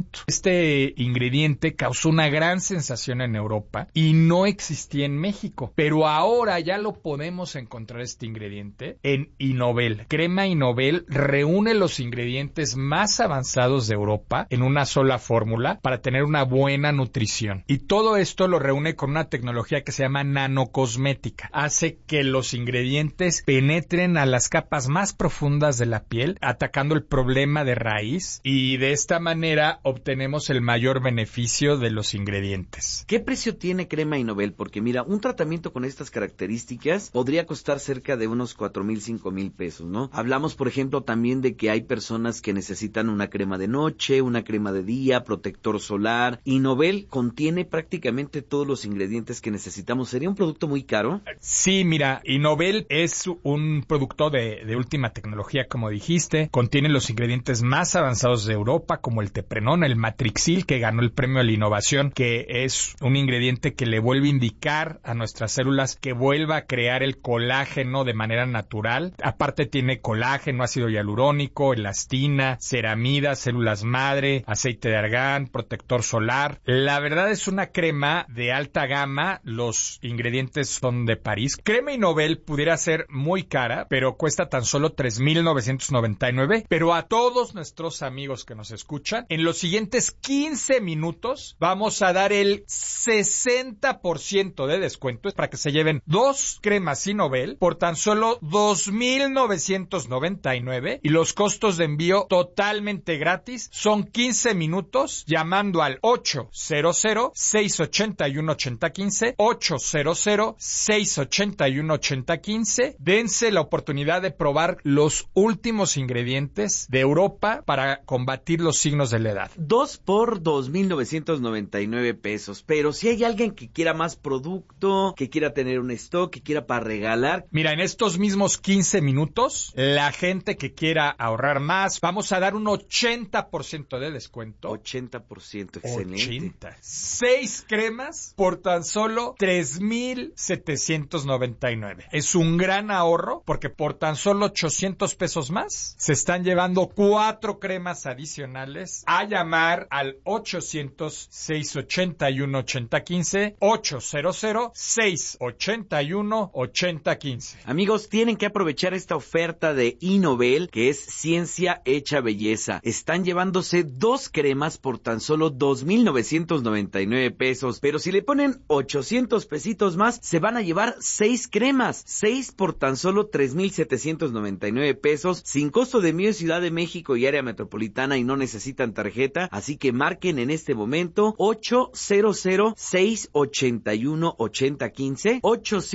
producto. Este ingrediente causó una gran sensación en Europa y no existía en México, pero ahora ya lo podemos encontrar este ingrediente en Innovel. Crema Innovel reúne los ingredientes más avanzados de Europa en una sola fórmula para tener una buena nutrición. Y todo esto lo reúne con una tecnología que se llama nanocosmética. Hace que los ingredientes penetren a las capas más profundas de la piel, atacando el problema de raíz, y de esta manera obtenemos el mayor beneficio de los ingredientes. ¿Qué precio tiene Crema Innovel? Porque mira, un tratamiento con estas características podría costar cerca de unos 4,000, 5,000 pesos, ¿no? Hablamos, por ejemplo, también de que hay personas que necesitan una crema de noche, una crema de día, protector solar. Innovel contiene prácticamente todos los ingredientes que necesitamos. ¿Sería un producto muy caro? Sí, mira, Innovel es un producto de última tecnología, como dijiste. Contiene los ingredientes más avanzados de Europa, como el teprenón, el matrixil, que ganó el premio a la innovación, que es un ingrediente que le vuelve a indicar a nuestras células que vuelva a crear el colágeno de manera natural. Aparte tiene colágeno, ácido hialurónico, elastina, ceramida, células madre, aceite de argán, protector solar. La verdad es una crema de alta gama. Los ingredientes son de París. Crema Innovel pudiera ser muy cara, pero cuesta tan solo 3,999. Pero a todos nuestros amigos que nos escuchan, en los siguientes 15 minutos vamos a dar el 60% de descuento para que se lleven 2 cremas Innovel por tan solo 2,999, y los costos de envío totalmente gratis. Son 15 minutos llamando al 800-681-8015, 800-681-8015. Dense la oportunidad de probar los últimos ingredientes de Europa para combatir los signos de la edad. 2 por 2,999 pesos. Pero si hay alguien que quiera más producto, que quiera tener un stock, que quiera para regalar. Mira, en estos mismos 15 minutos, la gente que quiera ahorrar más, vamos a dar un 80% de descuento. 80%, excelente. 80. 6 cremas por tan solo 3,799. Es un gran ahorro porque por tan solo 800 pesos más se están llevando 4 cremas adicionales. A llamar al 800-681-8015, 800-681-8015. Amigos, tienen que aprovechar esta oferta de Innovel, que es ciencia hecha belleza. Están llevándose 2 cremas por tan solo 2,999 pesos. Pero si le ponen 800 pesitos más, se van a llevar 6 cremas. 6 por tan solo 3,799 pesos, sin costo de envío en Ciudad de México y área metropolitana, y no necesitan tarjeta. Así que marquen en este momento 800-681-8015,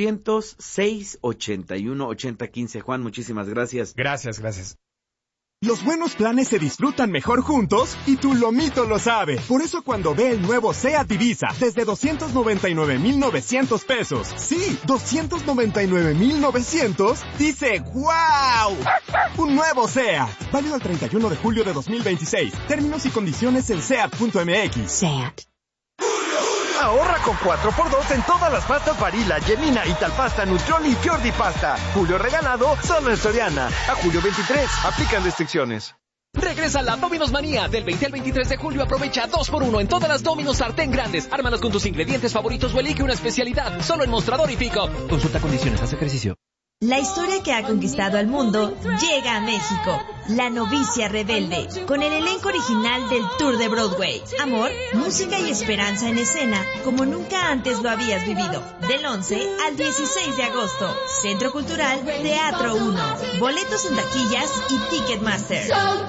800-681-8015. Juan, muchísimas gracias. Gracias. Los buenos planes se disfrutan mejor juntos y tu lomito lo sabe. Por eso cuando ve el nuevo SEAT Ibiza desde 299,900 pesos, sí, 299,900, dice ¡wow! Un nuevo SEAT, válido el 31 de julio de 2026. Términos y condiciones en SEAT.mx. SEAT. Ahorra con 4x2 en todas las pastas Barilla, Gemina, Italpasta, Nutrioli y Fiordi Pasta. Julio regalado solo en Soriana. A julio 23. Aplican restricciones. Regresa la Domino's Manía. Del 20 al 23 de julio aprovecha 2x1 en todas las Domino's sartén grandes. Ármalas con tus ingredientes favoritos o elige una especialidad. Solo en Mostrador y Pico. Consulta condiciones, haz ejercicio. La historia que ha conquistado al mundo llega a México. La novicia rebelde, con el elenco original del Tour de Broadway. Amor, música y esperanza en escena, como nunca antes lo habías vivido. Del 11 al 16 de agosto. Centro Cultural Teatro 1. Boletos en taquillas y Ticketmaster.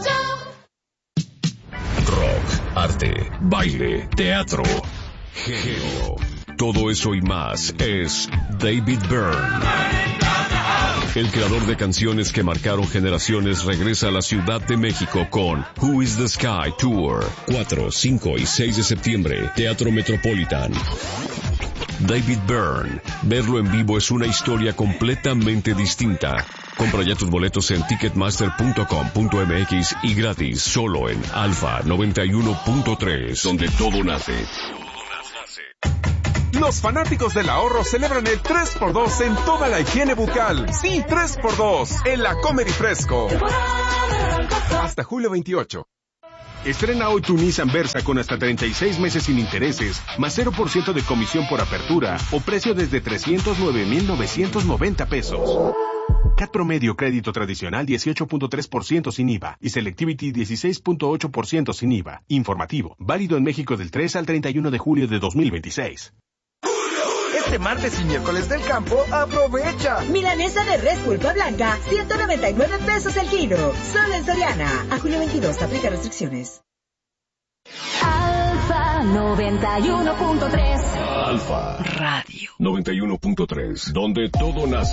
Rock, arte, baile, teatro, género. Todo eso y más es David Byrne. El creador de canciones que marcaron generaciones regresa a la Ciudad de México con Who is the Sky Tour. 4, 5 y 6 de septiembre, Teatro Metropolitan. David Byrne. Verlo en vivo es una historia completamente distinta. Compra ya tus boletos en ticketmaster.com.mx y gratis, solo en Alfa 91.3, donde todo nace. Los fanáticos del ahorro celebran el 3x2 en toda la higiene bucal. Sí, 3x2 en la Comer y Fresco. Hasta julio 28. Estrena hoy tu Nissan Versa con hasta 36 meses sin intereses, más 0% de comisión por apertura o precio desde 309,990 pesos. CAT promedio crédito tradicional 18.3% sin IVA y Selectivity 16.8% sin IVA. Informativo, válido en México del 3 al 31 de julio de 2026. Este martes y miércoles del campo, aprovecha. Milanesa de res pulpa blanca, 199 pesos el kilo. Solo en Soriana. A julio 22, aplica restricciones. Alfa 91.3. Alfa Radio 91.3, donde todo nace.